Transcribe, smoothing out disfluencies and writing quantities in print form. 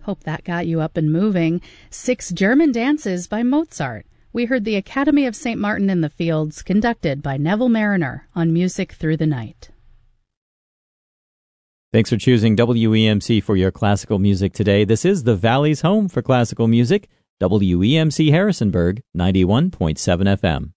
Hope that got you up and moving. 6 German Dances by Mozart. We heard the Academy of St. Martin in the Fields, conducted by Neville Mariner on Music Through the Night. Thanks for choosing WEMC for your classical music today. This is the Valley's home for classical music, WEMC Harrisonburg, 91.7 FM.